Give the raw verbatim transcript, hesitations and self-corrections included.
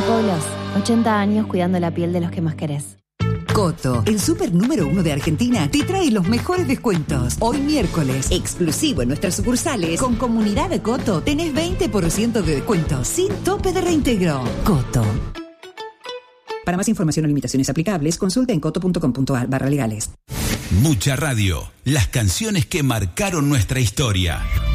Pueblos, ochenta años cuidando la piel de los que más querés. Coto, el súper número uno de Argentina, te trae los mejores descuentos. Hoy miércoles, exclusivo en nuestras sucursales, con Comunidad de Coto, tenés veinte por ciento de descuento, sin tope de reintegro. Coto. Para más información o limitaciones aplicables, consulta en coto punto com punto a r barra legales. Mucha radio, las canciones que marcaron nuestra historia.